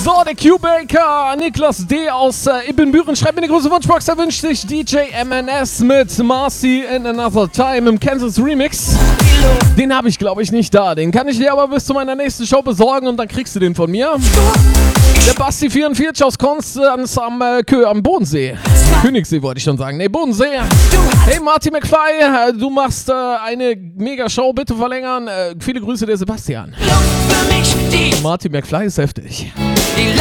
So, der Q-Baker, Niklas D. aus Ibbenbüren schreibt mir eine große Wunschbox. Er wünscht sich DJ MNS mit Marcy in Another Time im Kansas Remix. Den habe ich, glaube ich, nicht da. Den kann ich dir aber bis zu meiner nächsten Show besorgen und dann kriegst du den von mir. Der Basti44 aus Konstanz am Bodensee. Königssee wollte ich schon sagen. Nee, Bodensee. Hey Martin McFly, du machst eine Mega-Show. Bitte verlängern. Viele Grüße, der Sebastian. Martin McFly ist heftig. Die